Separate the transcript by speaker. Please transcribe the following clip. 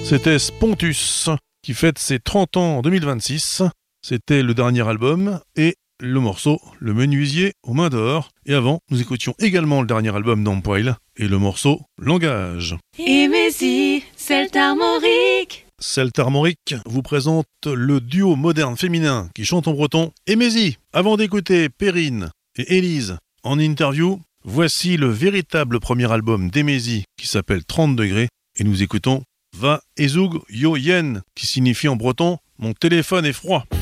Speaker 1: C'était Spontus qui fête ses 30 ans en 2026. C'était le dernier album et le morceau Le Menuisier aux mains d'or. Et avant, nous écoutions également le dernier album d'Empoil et le morceau Langage.
Speaker 2: Émésie, Celte Armorique.
Speaker 1: Celte Armorique vous présente le duo moderne féminin qui chante en breton Émésie. Avant d'écouter Perrine et Élise en interview, voici le véritable premier album d'Émésie qui s'appelle 30 degrés et nous écoutons Va Ezug Yo Yen qui signifie en breton Mon téléphone est froid.